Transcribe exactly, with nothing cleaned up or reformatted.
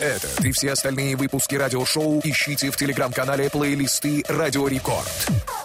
Этот и все остальные выпуски радиошоу ищите в телеграм-канале плейлисты «Радио Рекорд».